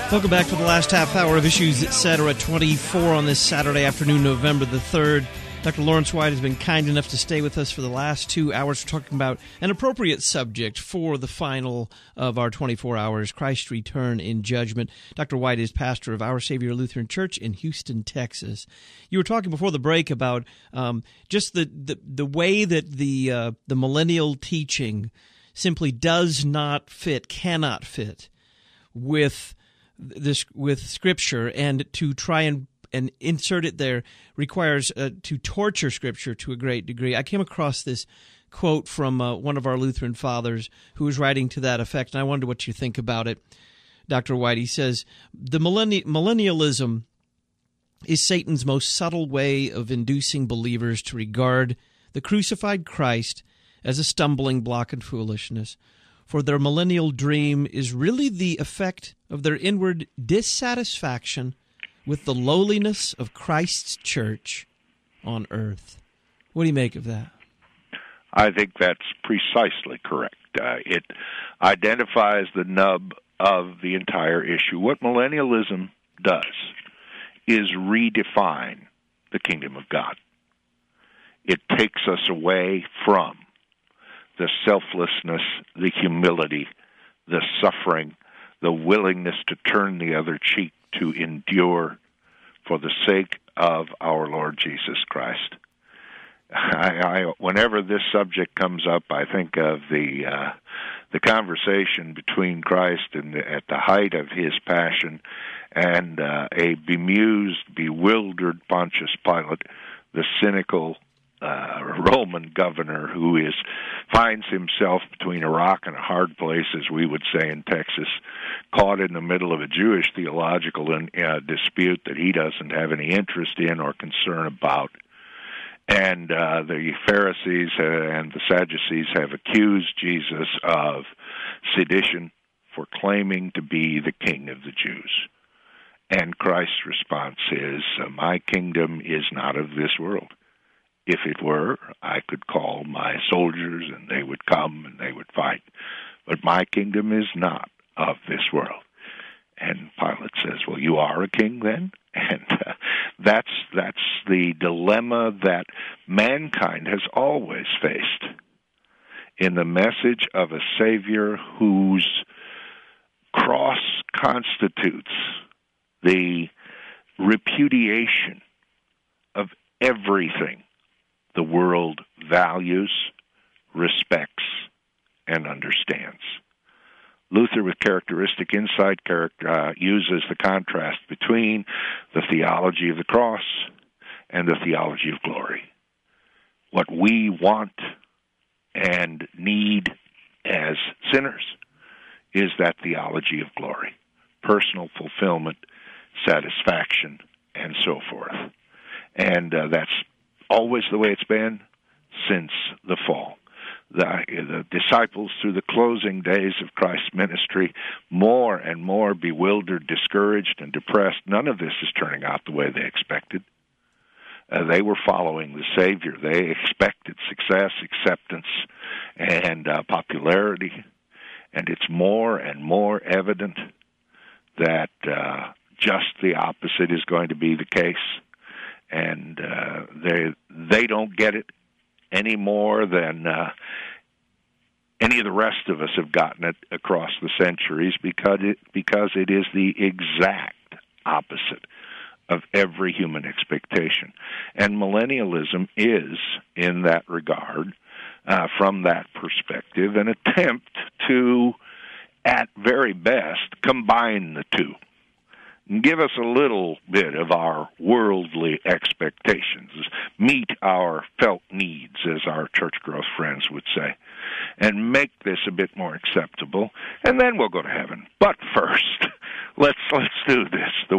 Welcome back to the last half hour of Issues Etc. 24 on this Saturday afternoon, November the 3rd. Dr. Lawrence White has been kind enough to stay with us for the last 2 hours. We're talking about an appropriate subject for the final of our 24 hours, Christ's return in judgment. Dr. White is pastor of Our Savior Lutheran Church in Houston, Texas. You were talking before the break about just the way that the millennial teaching simply does not fit, cannot fit with Scripture, and to try and insert it there requires to torture Scripture to a great degree. I came across this quote from one of our Lutheran fathers who was writing to that effect, and I wonder what you think about it, Dr. White. He says, the millennialism is Satan's most subtle way of inducing believers to regard the crucified Christ as a stumbling block and foolishness. For their millennial dream is really the effect of their inward dissatisfaction with the lowliness of Christ's church on earth. What do you make of that? I think that's precisely correct. It identifies the nub of the entire issue. What millennialism does is redefine the kingdom of God. It takes us away from the selflessness, the humility, the suffering, the willingness to turn the other cheek, to endure for the sake of our Lord Jesus Christ. Whenever this subject comes up, I think of the conversation between Christ and at the height of his passion and a bemused, bewildered Pontius Pilate, the cynical Roman governor who finds himself between a rock and a hard place, as we would say in Texas, caught in the middle of a Jewish theological dispute that he doesn't have any interest in or concern about. And the Pharisees and the Sadducees have accused Jesus of sedition for claiming to be the king of the Jews. And Christ's response is, my kingdom is not of this world. If it were, I could call my soldiers and they would come and they would fight. But my kingdom is not of this world. And Pilate says, well, you are a king then? And that's the dilemma that mankind has always faced in the message of a Savior whose cross constitutes the repudiation of everything the world values, respects, and understands. Luther, with characteristic insight, uses the contrast between the theology of the cross and the theology of glory. What we want and need as sinners is that theology of glory, personal fulfillment, satisfaction, and so forth. And that's always the way it's been since the fall. The disciples, through the closing days of Christ's ministry, more and more bewildered, discouraged, and depressed. None of this is turning out the way they expected. They were following the Savior. They expected success, acceptance, and popularity. And it's more and more evident that just the opposite is going to be the case. And they don't get it any more than any of the rest of us have gotten it across the centuries, because it is the exact opposite of every human expectation. And millennialism is, in that regard, from that perspective, an attempt to, at very best, combine the two. Give us a little bit of our worldly expectations, meet our felt needs, as our church growth friends would say, and make this a bit more acceptable, and then we'll go to heaven. But first, let's do this the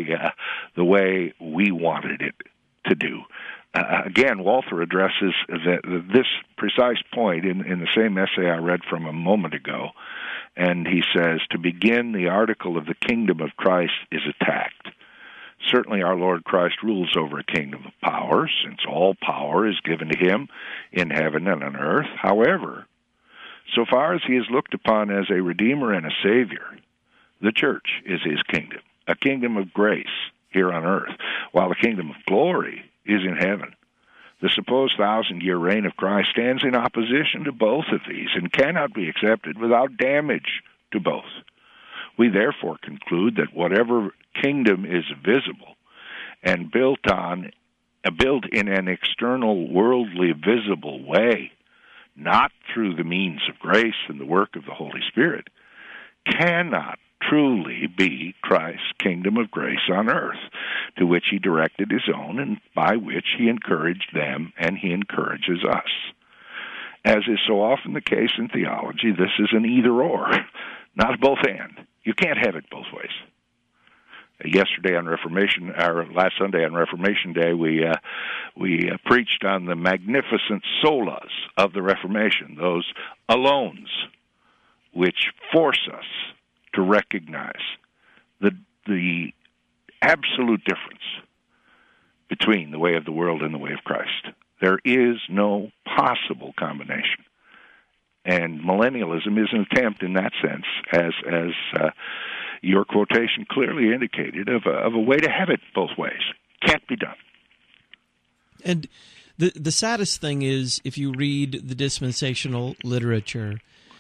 way we wanted it to do. Again, Walther addresses this precise point in the same essay I read from a moment ago. And he says, to begin, the article of the kingdom of Christ is attacked. Certainly our Lord Christ rules over a kingdom of power, since all power is given to him in heaven and on earth. However, so far as he is looked upon as a Redeemer and a Savior, the church is his kingdom, a kingdom of grace here on earth, while the kingdom of glory is in heaven. The supposed 1,000-year reign of Christ stands in opposition to both of these and cannot be accepted without damage to both. We therefore conclude that whatever kingdom is visible and built in an external, worldly, visible way, not through the means of grace and the work of the Holy Spirit, cannot truly be Christ's kingdom of grace on earth, to which he directed his own and by which he encouraged them and he encourages us. As is so often the case in theology, this is an either-or, not a both-and. You can't have it both ways. Yesterday on Reformation, or last Sunday on Reformation Day, we preached on the magnificent solas of the Reformation, those alones, which force us to recognize the absolute difference between the way of the world and the way of Christ. There is no possible combination. And millennialism is an attempt in that sense, as your quotation clearly indicated, of a way to have it both ways. Can't be done. And the saddest thing is, if you read the dispensational literature,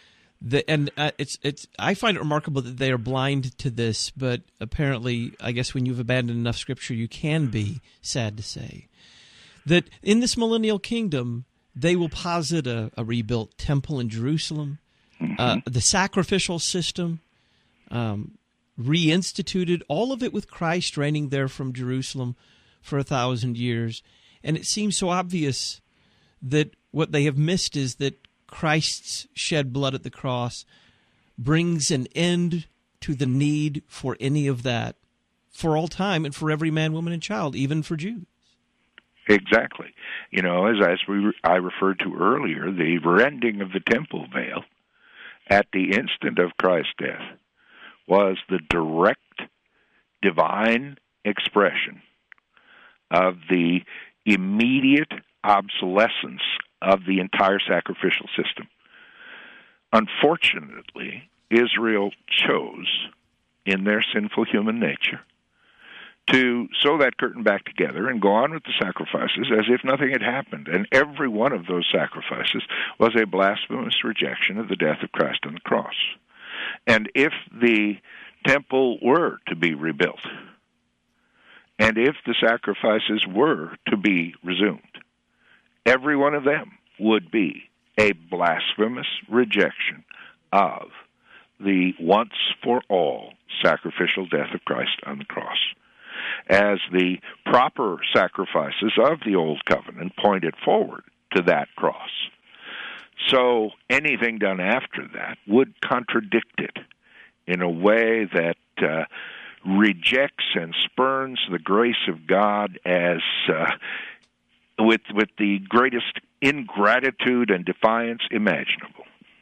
I find it remarkable that they are blind to this, but apparently, I guess when you've abandoned enough Scripture, you can be, sad to say, that in this millennial kingdom, they will posit a rebuilt temple in Jerusalem, the sacrificial system, reinstituted, all of it with Christ reigning there from Jerusalem for 1,000 years. And it seems so obvious that what they have missed is that Christ's shed blood at the cross brings an end to the need for any of that for all time and for every man, woman, and child, even for Jews. Exactly. You know, as I referred to earlier, the rending of the temple veil at the instant of Christ's death was the direct divine expression of the immediate obsolescence of the entire sacrificial system. Unfortunately, Israel chose, in their sinful human nature, to sew that curtain back together and go on with the sacrifices as if nothing had happened. And every one of those sacrifices was a blasphemous rejection of the death of Christ on the cross. And if the temple were to be rebuilt, and if the sacrifices were to be resumed, every one of them would be a blasphemous rejection of the once-for-all sacrificial death of Christ on the cross, as the proper sacrifices of the Old Covenant pointed forward to that cross. So anything done after that would contradict it in a way that rejects and spurns the grace of God as with the greatest ingratitude and defiance imaginable.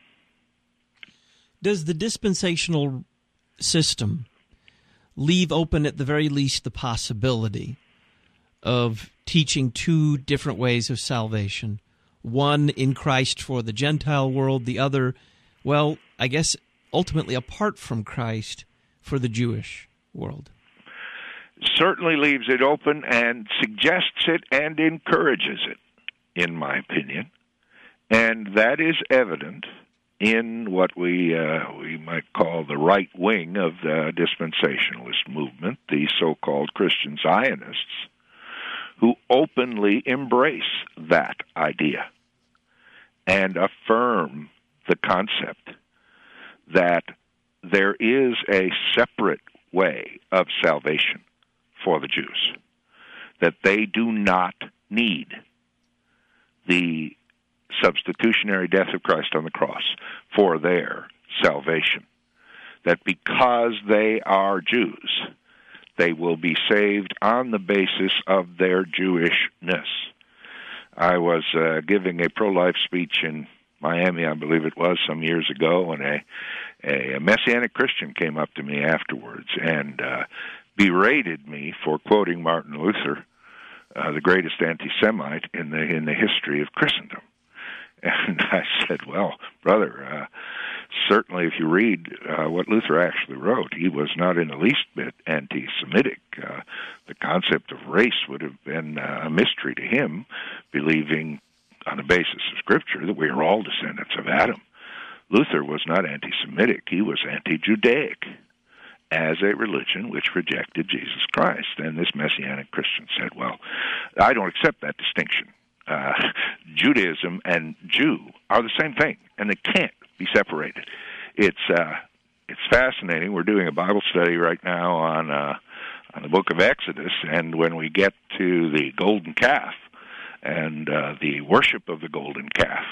Does the dispensational system leave open at the very least the possibility of teaching two different ways of salvation? One in Christ for the Gentile world, the other, well, I guess ultimately apart from Christ for the Jewish world. Certainly leaves it open and suggests it and encourages it, in my opinion. And that is evident in what we might call the right wing of the dispensationalist movement, the so-called Christian Zionists, who openly embrace that idea and affirm the concept that there is a separate way of salvation for the Jews, that they do not need the substitutionary death of Christ on the cross for their salvation, that because they are Jews, they will be saved on the basis of their Jewishness. I was giving a pro-life speech in Miami, I believe it was, some years ago, and a Messianic Christian came up to me afterwards and berated me for quoting Martin Luther, the greatest anti-Semite in the history of Christendom. And I said, well, brother, certainly, if you read what Luther actually wrote, he was not in the least bit anti-Semitic. The concept of race would have been a mystery to him, believing on the basis of Scripture that we are all descendants of Adam. Luther was not anti-Semitic. He was anti-Judaic as a religion which rejected Jesus Christ. And this Messianic Christian said, well, I don't accept that distinction. Judaism and Jew are the same thing, and they can't be separated. It's fascinating. We're doing a Bible study right now on the book of Exodus, and when we get to the golden calf and the worship of the golden calf,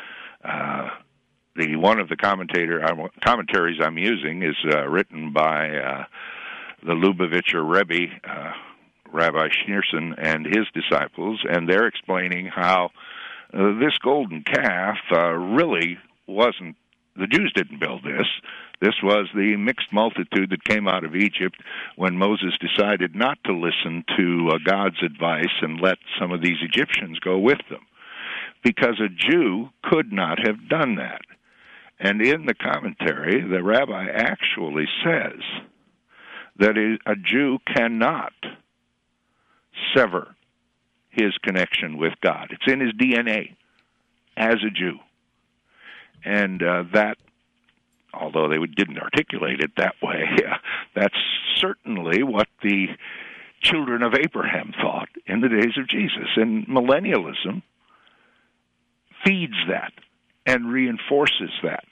one of the commentaries I'm using is written by the Lubavitcher Rebbe, Rabbi Schneerson, and his disciples, and they're explaining how this golden calf really wasn't, the Jews didn't build this. This was the mixed multitude that came out of Egypt when Moses decided not to listen to God's advice and let some of these Egyptians go with them, because a Jew could not have done that. And in the commentary, the rabbi actually says that a Jew cannot sever his connection with God. It's in his DNA as a Jew. And that, although they didn't articulate it that way, that's certainly what the children of Abraham thought in the days of Jesus. And millennialism feeds that and reinforces that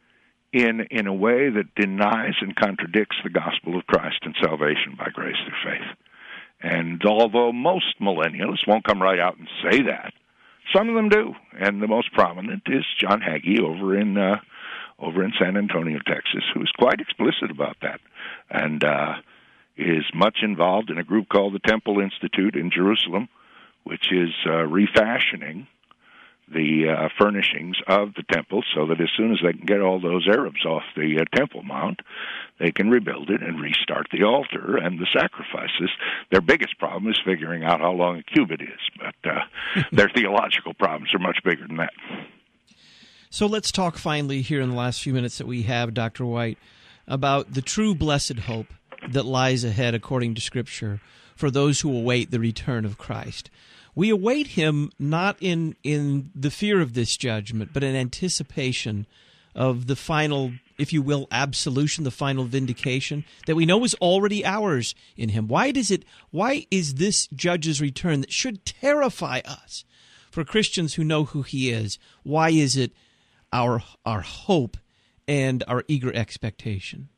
in a way that denies and contradicts the gospel of Christ and salvation by grace through faith. And although most millennialists won't come right out and say that, some of them do. And the most prominent is John Hagee over in San Antonio, Texas, who is quite explicit about that, and is much involved in a group called the Temple Institute in Jerusalem, which is refashioning the furnishings of the temple so that as soon as they can get all those Arabs off the Temple Mount, they can rebuild it and restart the altar and the sacrifices. Their biggest problem is figuring out how long a cubit is, but their theological problems are much bigger than that. So let's talk finally here in the last few minutes that we have, Dr. White, about the true blessed hope that lies ahead according to Scripture for those who await the return of Christ. We await him not in the fear of this judgment, but in anticipation of the final, if you will, absolution, the final vindication that we know is already ours in him. Why is this judge's return that should terrify us for Christians who know who he is? Why is it our hope and our eager expectation?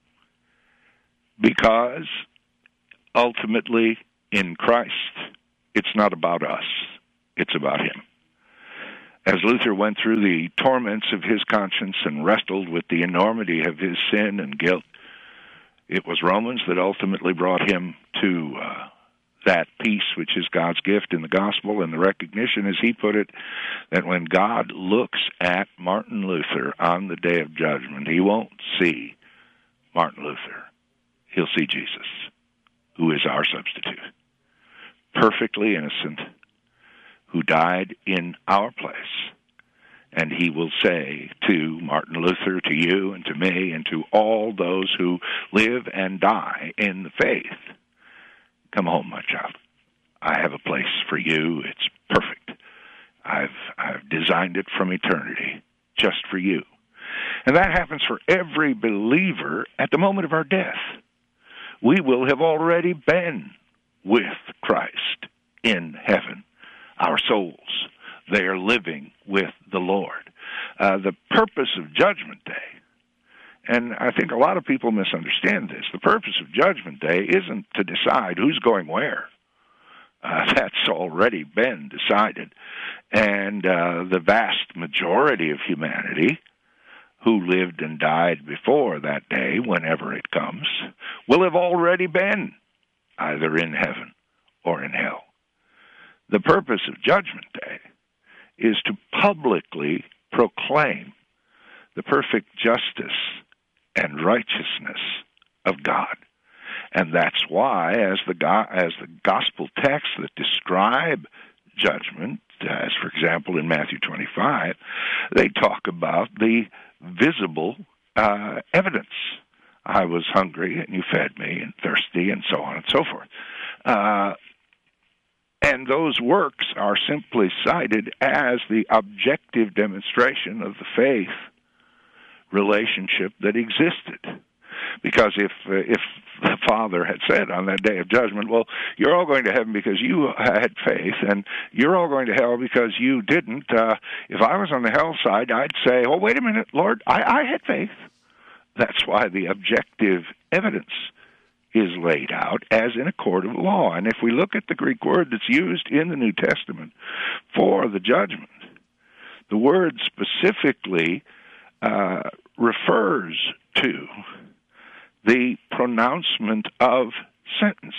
Because ultimately in Christ, it's not about us, it's about him. As Luther went through the torments of his conscience and wrestled with the enormity of his sin and guilt, it was Romans that ultimately brought him to that peace which is God's gift in the gospel, and the recognition, as he put it, that when God looks at Martin Luther on the day of judgment, he won't see Martin Luther. He'll see Jesus, who is our substitute, perfectly innocent, who died in our place. And he will say to Martin Luther, to you and to me and to all those who live and die in the faith, come home, my child. I have a place for you. It's perfect. I've designed it from eternity just for you. And that happens for every believer at the moment of our death. We will have already been with Christ in heaven. Our souls, they are living with the Lord. The purpose of Judgment Day, and I think a lot of people misunderstand this, the purpose of Judgment Day isn't to decide who's going where. That's already been decided. And the vast majority of humanity who lived and died before that day, whenever it comes, will have already been either in heaven or in hell. The purpose of Judgment Day is to publicly proclaim the perfect justice and righteousness of God. And that's why, as the gospel texts that describe judgment, as for example in Matthew 25, they talk about the visible evidence. I was hungry, and you fed me, and thirsty, and so on and so forth. And those works are simply cited as the objective demonstration of the faith relationship that existed. Because if the Father had said on that day of judgment, well, you're all going to heaven because you had faith, and you're all going to hell because you didn't, if I was on the hell side, I'd say, oh, wait a minute, Lord, I had faith. That's why the objective evidence is laid out as in a court of law. And if we look at the Greek word that's used in the New Testament for the judgment, the word specifically refers to the pronouncement of sentence.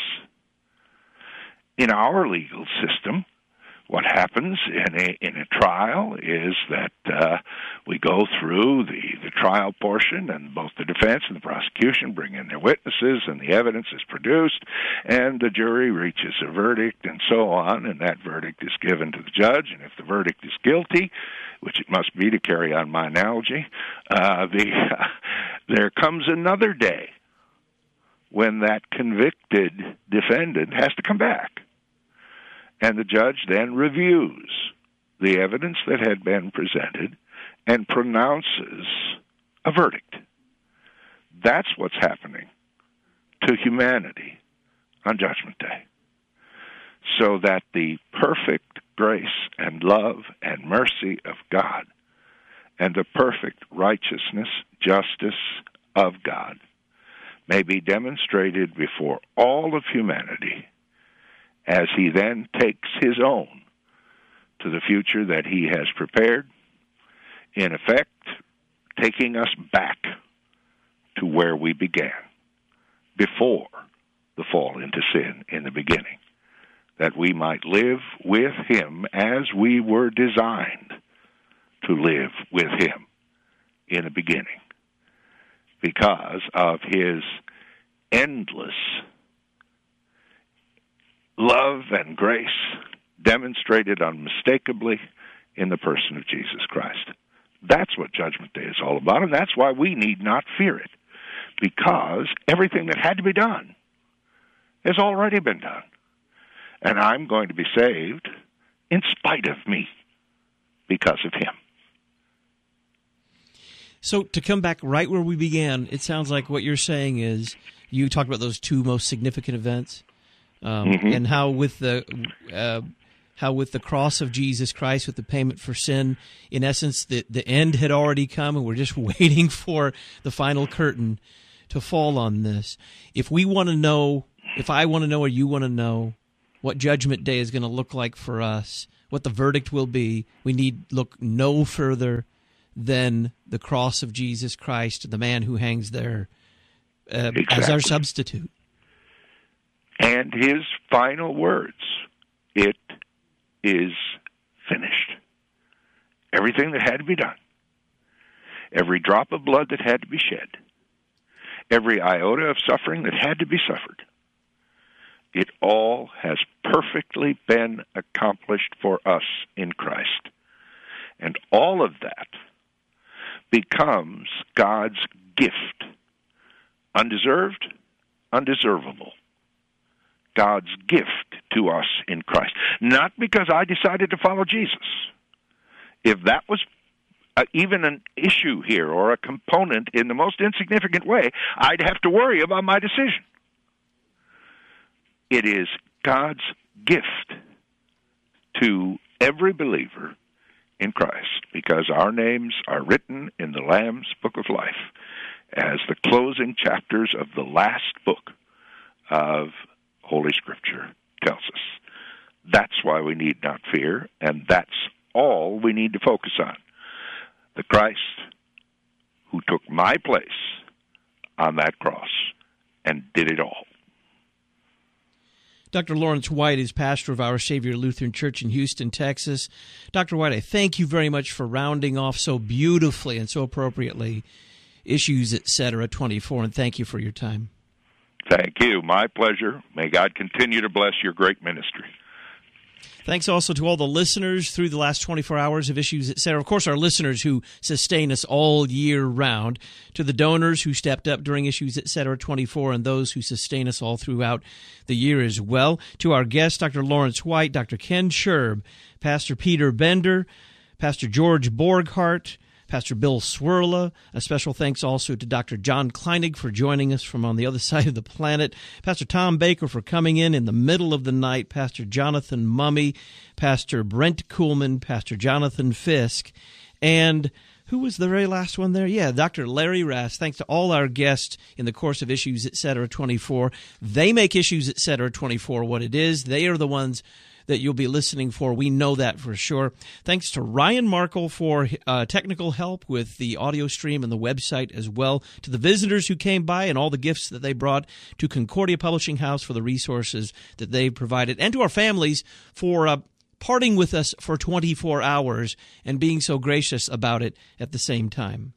In our legal system, what happens in a trial is that we go through the trial portion, and both the defense and the prosecution bring in their witnesses, and the evidence is produced, and the jury reaches a verdict, and so on, and that verdict is given to the judge, and if the verdict is guilty, which it must be to carry on my analogy, there comes another day when that convicted defendant has to come back. And the judge then reviews the evidence that had been presented and pronounces a verdict. That's what's happening to humanity on Judgment Day. So that the perfect grace and love and mercy of God and the perfect righteousness, justice of God may be demonstrated before all of humanity as he then takes his own to the future that he has prepared, in effect, taking us back to where we began, before the fall into sin in the beginning, that we might live with him as we were designed to live with him in the beginning, because of his endless love and grace demonstrated unmistakably in the person of Jesus Christ. That's what Judgment Day is all about, and that's why we need not fear it, because everything that had to be done has already been done. And I'm going to be saved in spite of me because of him. So to come back right where we began, it sounds like what you're saying is you talked about those two most significant events. And how with the cross of Jesus Christ, with the payment for sin, in essence, the end had already come, and we're just waiting for the final curtain to fall on this. If we want to know, if I want to know or you want to know what Judgment Day is going to look like for us, what the verdict will be, we need look no further than the cross of Jesus Christ, the man who hangs there as our substitute. And his final words, it is finished. Everything that had to be done, every drop of blood that had to be shed, every iota of suffering that had to be suffered, it all has perfectly been accomplished for us in Christ. And all of that becomes God's gift, undeserved, undeservable. God's gift to us in Christ. Not because I decided to follow Jesus. If that was even an issue here or a component in the most insignificant way, I'd have to worry about my decision. It is God's gift to every believer in Christ, because our names are written in the Lamb's Book of Life as the closing chapters of the last book of Holy Scripture tells us. That's why we need not fear, and that's all we need to focus on. The Christ who took my place on that cross and did it all. Dr. Lawrence White is pastor of Our Savior Lutheran Church in Houston, Texas. Dr. White, I thank you very much for rounding off so beautifully and so appropriately Issues, Etc. 24, and thank you for your time. Thank you. My pleasure. May God continue to bless your great ministry. Thanks also to all the listeners through the last 24 hours of Issues, Etc. Of course, our listeners who sustain us all year round, to the donors who stepped up during Issues, Etc. 24, and those who sustain us all throughout the year as well, to our guests, Dr. Lawrence White, Dr. Ken Scherb, Pastor Peter Bender, Pastor George Borghardt, Pastor Bill Swirla. A special thanks also to Dr. John Kleinig for joining us from on the other side of the planet, Pastor Tom Baker for coming in the middle of the night, Pastor Jonathan Mummy, Pastor Brent Kuhlman, Pastor Jonathan Fisk, and who was the very last one there? Yeah, Dr. Larry Rass. Thanks to all our guests in the course of Issues, Etc. 24. They make Issues, Etc. 24 what it is. They are the ones that you'll be listening for. We know that for sure. Thanks to Ryan Markle for technical help with the audio stream and the website as well. To the visitors who came by and all the gifts that they brought. To Concordia Publishing House for the resources that they provided. And to our families for parting with us for 24 hours and being so gracious about it at the same time.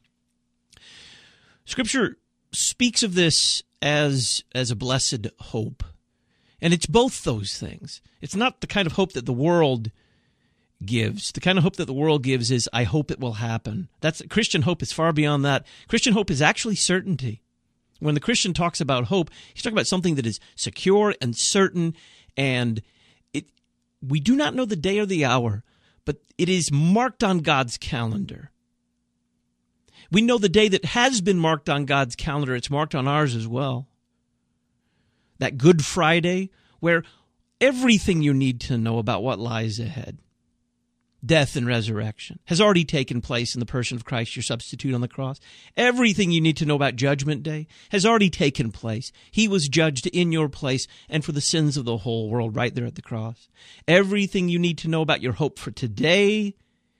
Scripture speaks of this as a blessed hope. And it's both those things. It's not the kind of hope that the world gives. The kind of hope that the world gives is, I hope it will happen. Christian hope is far beyond that. Christian hope is actually certainty. When the Christian talks about hope, he's talking about something that is secure and certain, and we do not know the day or the hour, but it is marked on God's calendar. We know the day that has been marked on God's calendar. It's marked on ours as well. That Good Friday, where everything you need to know about what lies ahead, death and resurrection, has already taken place in the person of Christ, your substitute on the cross. Everything you need to know about Judgment Day has already taken place. He was judged in your place and for the sins of the whole world right there at the cross. Everything you need to know about your hope for today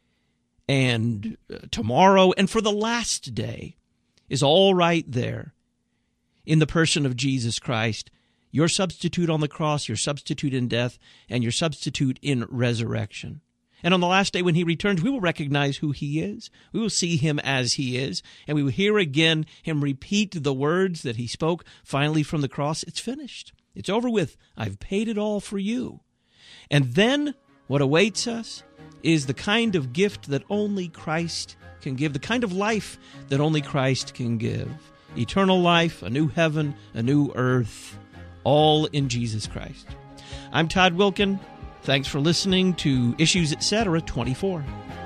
and tomorrow and for the last day is all right there in the person of Jesus Christ, your substitute on the cross, your substitute in death, and your substitute in resurrection. And on the last day when he returns, we will recognize who he is. We will see him as he is. And we will hear again him repeat the words that he spoke finally from the cross. It's finished. It's over with. I've paid it all for you. And then what awaits us is the kind of gift that only Christ can give, the kind of life that only Christ can give. Eternal life, a new heaven, a new earth, all in Jesus Christ. I'm Todd Wilken. Thanks for listening to Issues, Etc. 24.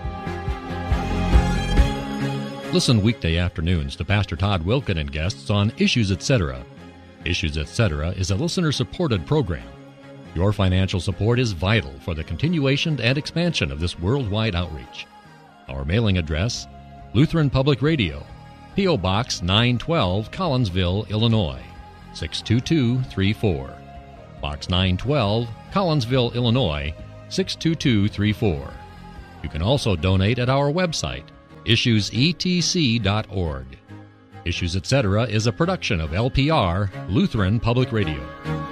Listen weekday afternoons to Pastor Todd Wilken and guests on Issues, Etc. Issues, Etc. is a listener-supported program. Your financial support is vital for the continuation and expansion of this worldwide outreach. Our mailing address, Lutheran Public Radio, P.O. Box 912, Collinsville, Illinois, 62234. Box 912, Collinsville, Illinois, 62234. You can also donate at our website, issuesetc.org. Issues, Etc. is a production of LPR, Lutheran Public Radio.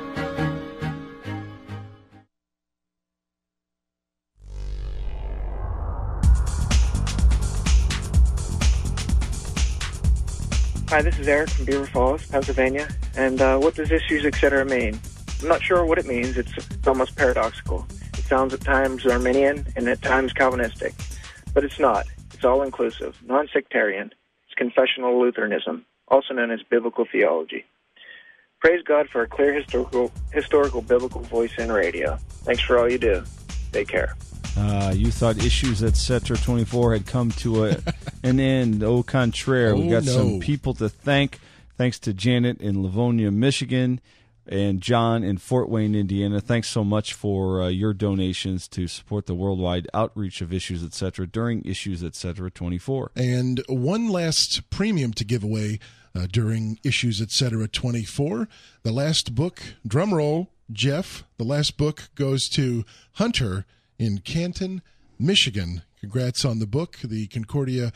Hi, this is Eric from Beaver Falls, Pennsylvania, and what does Issues, Etc. mean? I'm not sure what it means. It's almost paradoxical. It sounds at times Arminian and at times Calvinistic, but it's not. It's all-inclusive, non-sectarian. It's confessional Lutheranism, also known as biblical theology. Praise God for a clear historical biblical voice in radio. Thanks for all you do. Take care. You thought Issues, Etc. 24 had come to an end. Au contraire. We've got some people to thank. Thanks to Janet in Livonia, Michigan, and John in Fort Wayne, Indiana. Thanks so much for your donations to support the worldwide outreach of Issues, Etc. during Issues, Etc. 24. And one last premium to give away during Issues, Etc. 24. The last book, drum roll, Jeff, the last book goes to Hunter in Canton, Michigan. Congrats on the book, the Concordia,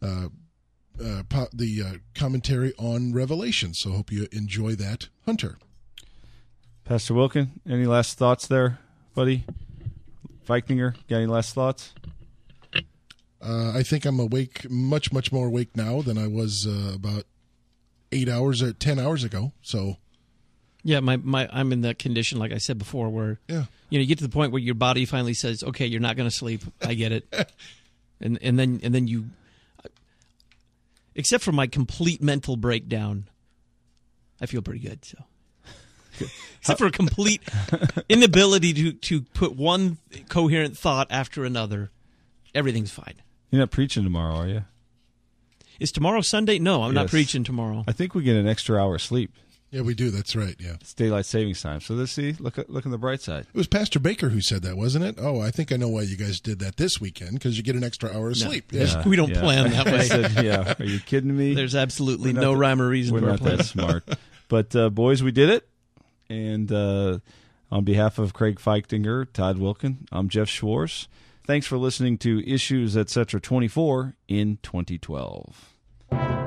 the commentary on Revelation. So hope you enjoy that, Hunter. Pastor Wilken, any last thoughts there, buddy? Vikinger, got any last thoughts? I think I'm awake, much more awake now than I was about 8 hours or 10 hours ago. So Yeah, I'm in that condition, like I said before, where you get to the point where your body finally says, "Okay, you're not going to sleep. I get it," and then you, except for my complete mental breakdown, I feel pretty good. So, except for a complete inability to put one coherent thought after another, everything's fine. You're not preaching tomorrow, are you? Is tomorrow Sunday? No, I'm not preaching tomorrow. I think we get an extra hour of sleep. Yeah, we do. That's right. Yeah, it's daylight savings time. So let's see. Look on the bright side. It was Pastor Baker who said that, wasn't it? Oh, I think I know why you guys did that this weekend, because you get an extra hour of sleep. Yeah. We don't plan that way. I said, yeah, are you kidding me? There's absolutely no rhyme or reason. We're not that smart. But boys, we did it. And on behalf of Craig Feichtinger, Todd Wilken, I'm Jeff Schwartz. Thanks for listening to Issues Etc. 24 in 2012.